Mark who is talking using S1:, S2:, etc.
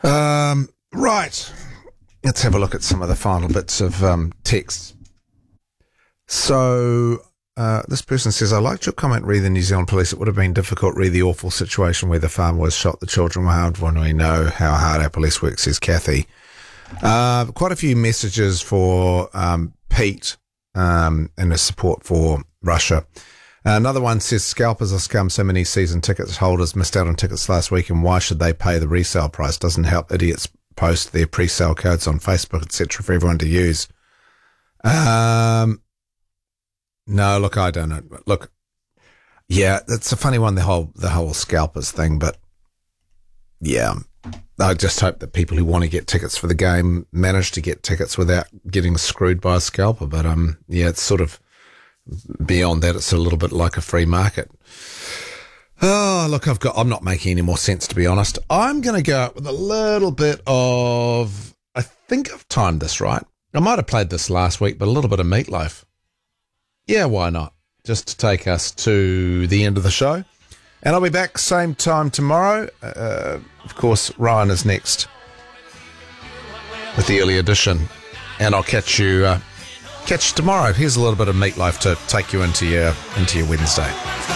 S1: Right. Let's have a look at some of the final bits of text. So this person says, I liked your comment, re the New Zealand police. It would have been difficult, re the awful situation where the farmer was shot, the children were harmed when we know how hard our police work, says Kathy. Quite a few messages for Pete and his support for Russia. Another one says, scalpers are scum. So many season tickets holders missed out on tickets last week, and why should they pay the resale price? Doesn't help idiots post their pre-sale codes on Facebook, etc. for everyone to use. No, look, I don't know. Look, yeah, it's a funny one, the whole scalpers thing, but yeah, I just hope that people who want to get tickets for the game manage to get tickets without getting screwed by a scalper. But yeah, it's sort of beyond that. It's a little bit like a free market. Oh, look, I'm not making any more sense, to be honest. I'm going to go with a little bit of, I think I've timed this right. I might have played this last week, but a little bit of Meatloaf. Yeah, why not? Just to take us to the end of the show. And I'll be back same time tomorrow. Of course, Ryan is next with the early edition. And I'll catch you tomorrow. Here's a little bit of Meatloaf to take you into your Wednesday.